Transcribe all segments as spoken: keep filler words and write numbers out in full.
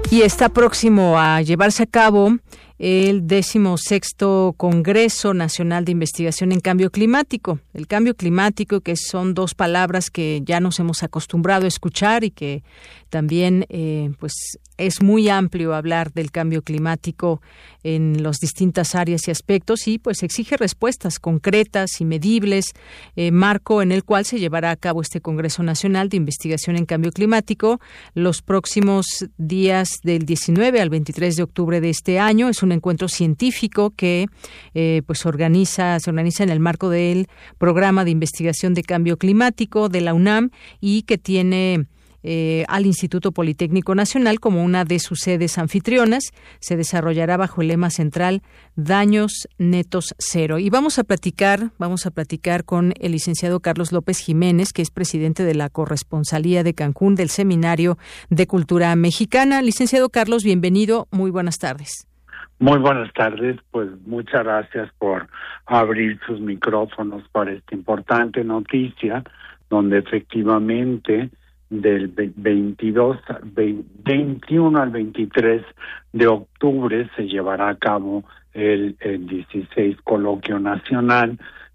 Y está próximo a llevarse a cabo el decimosexto Congreso Nacional de Investigación en Cambio Climático. El cambio climático, que son dos palabras que ya nos hemos acostumbrado a escuchar y que también eh, pues es muy amplio hablar del cambio climático en las distintas áreas y aspectos, y pues exige respuestas concretas y medibles, eh, marco en el cual se llevará a cabo este Congreso Nacional de Investigación en Cambio Climático los próximos días del diecinueve al veintitrés de octubre de este año. Es un encuentro científico que eh, pues organiza, se organiza en el marco del Programa de Investigación de Cambio Climático de la UNAM y que tiene Eh, al Instituto Politécnico Nacional como una de sus sedes anfitrionas. Se desarrollará bajo el lema central Daños Netos Cero. Y vamos a platicar, vamos a platicar con el licenciado Carlos López Jiménez, que es presidente de la Corresponsalía de Cancún del Seminario de Cultura Mexicana. Licenciado Carlos, bienvenido, muy buenas tardes. Muy buenas tardes, pues muchas gracias por abrir sus micrófonos para esta importante noticia, donde efectivamente del veintidós, veintiuno al veintitrés de octubre se llevará a cabo el, el dieciséis Coloquio Nacional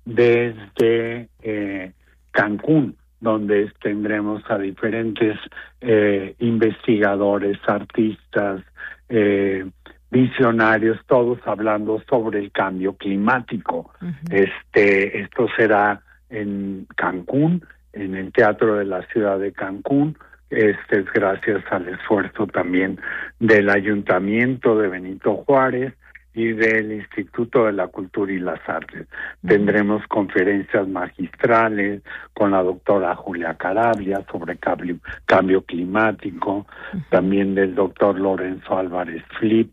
desde eh, Cancún, donde tendremos a diferentes eh, investigadores, artistas, eh, visionarios, todos hablando sobre el cambio climático. Uh-huh. Este, esto será en Cancún, en el Teatro de la Ciudad de Cancún. Este es gracias al esfuerzo también del Ayuntamiento de Benito Juárez y del Instituto de la Cultura y las Artes. Uh-huh. Tendremos conferencias magistrales con la doctora Julia Carabia sobre cambio, cambio climático, uh-huh. También del doctor Lorenzo Álvarez Flip,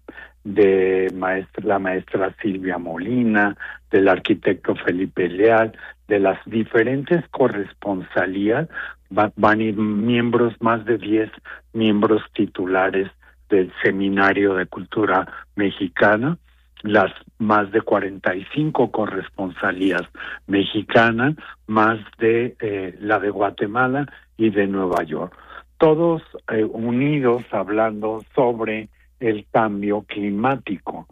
de maestra, la maestra Silvia Molina, del arquitecto Felipe Leal, de las diferentes corresponsalías. Va, van a ir miembros, más de diez miembros titulares del Seminario de Cultura Mexicana, las más de cuarenta y cinco corresponsalías mexicanas, más de eh, la de Guatemala y de Nueva York. Todos eh, unidos hablando sobre el cambio climático,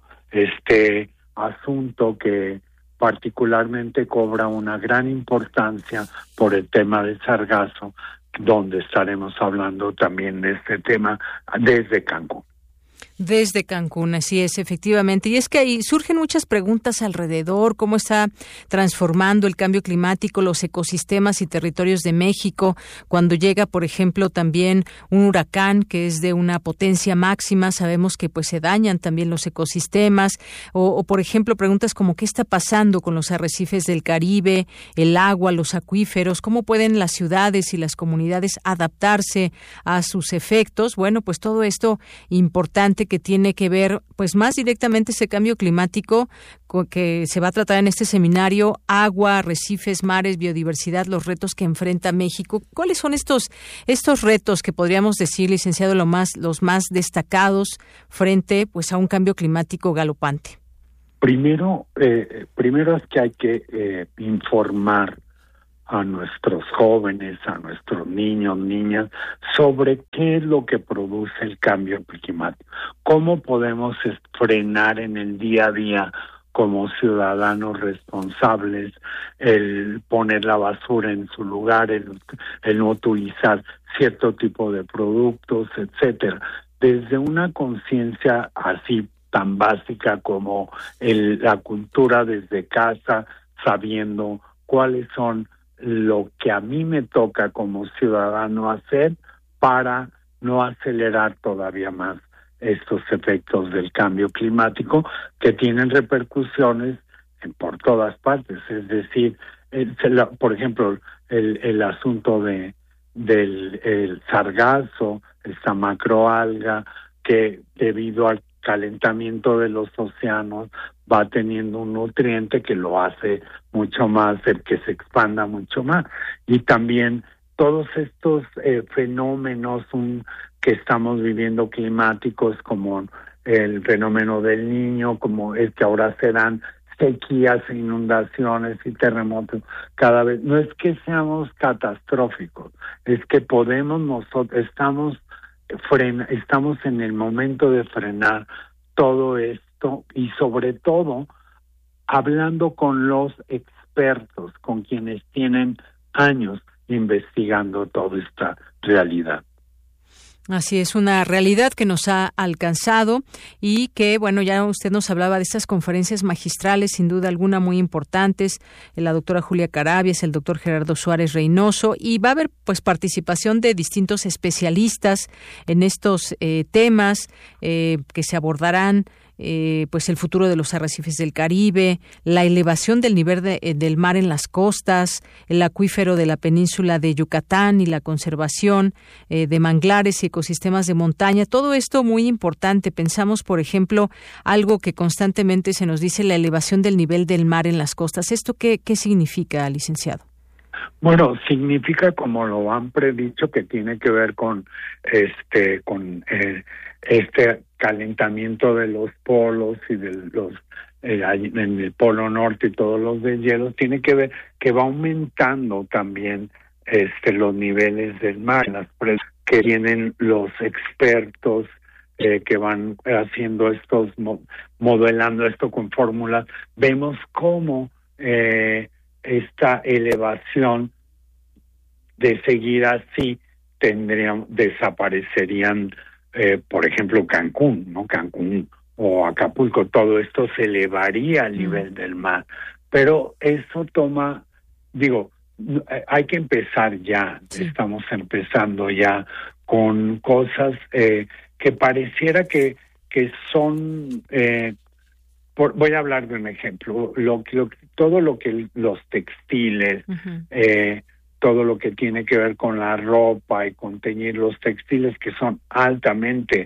este asunto que particularmente cobra una gran importancia por el tema del sargazo, donde estaremos hablando también de este tema desde Cancún. Desde Cancún, así es, efectivamente. Y es que ahí surgen muchas preguntas alrededor, cómo está transformando el cambio climático los ecosistemas y territorios de México, cuando llega, por ejemplo, también un huracán que es de una potencia máxima, sabemos que pues se dañan también los ecosistemas, o, o por ejemplo, preguntas como qué está pasando con los arrecifes del Caribe, el agua, los acuíferos, cómo pueden las ciudades y las comunidades adaptarse a sus efectos. Bueno, pues todo esto importante que tiene que ver pues más directamente ese cambio climático que se va a tratar en este seminario: agua, arrecifes, mares, biodiversidad, los retos que enfrenta México. ¿Cuáles son estos estos retos que podríamos decir, licenciado, lo más los más destacados frente pues a un cambio climático galopante? Primero, eh, primero es que hay que eh, informar a nuestros jóvenes, a nuestros niños, niñas, sobre qué es lo que produce el cambio climático, cómo podemos frenar en el día a día como ciudadanos responsables el poner la basura en su lugar, el, el no utilizar cierto tipo de productos, etcétera. Desde una conciencia así tan básica como el, la cultura desde casa, sabiendo cuáles son lo que a mí me toca como ciudadano hacer para no acelerar todavía más estos efectos del cambio climático que tienen repercusiones en, por todas partes. Es decir, el, por ejemplo, el, el asunto de del el sargazo, esta macroalga que debido al calentamiento de los océanos va teniendo un nutriente que lo hace mucho más, el que se expanda mucho más. Y también todos estos eh, fenómenos un, que estamos viviendo climáticos, como el fenómeno del Niño, como el que ahora serán sequías, inundaciones y terremotos, cada vez, no es que seamos catastróficos, es que podemos nosotros, estamos frena, estamos en el momento de frenar todo esto y sobre todo hablando con los expertos, con quienes tienen años investigando toda esta realidad. Así es, una realidad que nos ha alcanzado y que, bueno, ya usted nos hablaba de estas conferencias magistrales, sin duda alguna muy importantes, la doctora Julia Carabias, el doctor Gerardo Suárez Reynoso, y va a haber pues participación de distintos especialistas en estos eh, temas eh, que se abordarán. Eh, pues el futuro de los arrecifes del Caribe, la elevación del nivel de, eh, del mar en las costas, el acuífero de la península de Yucatán y la conservación eh, de manglares y ecosistemas de montaña. Todo esto muy importante. Pensamos, por ejemplo, algo que constantemente se nos dice, la elevación del nivel del mar en las costas. ¿Esto qué, qué significa, licenciado? Bueno, significa, como lo han predicho, que tiene que ver con este, con eh, este calentamiento de los polos y de los eh, en el polo norte y todos los deshielos, tiene que ver que va aumentando también este los niveles del mar, las presas que tienen los expertos eh, que van haciendo estos modelando esto con fórmulas. Vemos cómo eh, esta elevación, de seguir así, tendrían desaparecerían eh, por ejemplo Cancún, ¿no? Cancún o Acapulco, todo esto se elevaría al nivel del mar, pero eso toma, digo, hay que empezar ya, sí. Estamos empezando ya con cosas eh, que pareciera que que son eh, por, voy a hablar de un ejemplo, lo, lo todo lo que los textiles, uh-huh. eh, todo lo que tiene que ver con la ropa y con teñir los textiles, que son altamente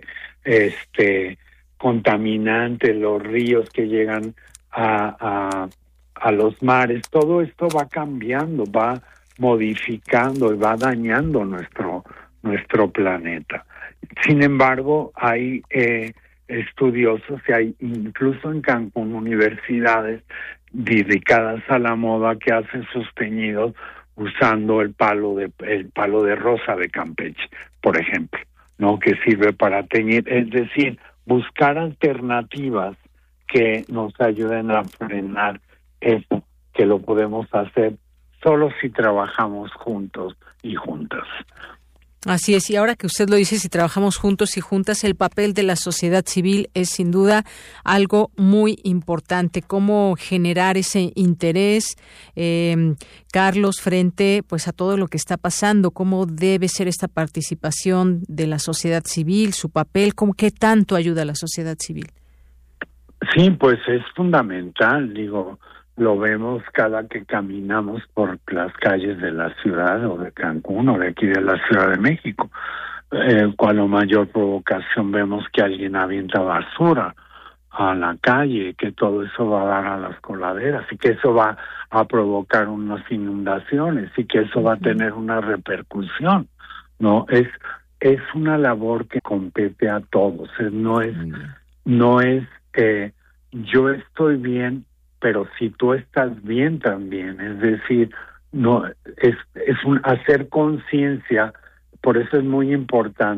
este contaminantes, los ríos que llegan a, a, a los mares, todo esto va cambiando, va modificando y va dañando nuestro, nuestro planeta. Sin embargo, hay eh, estudiosos, y hay incluso en Cancún universidades dedicadas a la moda que hacen sus teñidos usando el palo de el palo de rosa de Campeche, por ejemplo, ¿no? Que sirve para teñir, es decir, buscar alternativas que nos ayuden a frenar eso, que lo podemos hacer solo si trabajamos juntos y juntas. Así es, y ahora que usted lo dice, si trabajamos juntos y juntas, el papel de la sociedad civil es sin duda algo muy importante. Cómo generar ese interés, eh, Carlos, frente pues a todo lo que está pasando, cómo debe ser esta participación de la sociedad civil, su papel, cómo, qué tanto ayuda a la sociedad civil. Sí, pues es fundamental, digo, lo vemos cada que caminamos por las calles de la ciudad o de Cancún o de aquí de la Ciudad de México. Eh, cuando mayor provocación vemos que alguien avienta basura a la calle, que todo eso va a dar a las coladeras y que eso va a provocar unas inundaciones y que eso va a tener una repercusión, ¿no? Es es una labor que compete a todos. No es no es eh, yo estoy bien, pero si tú estás bien también, es decir, no es es un hacer conciencia, por eso es muy importante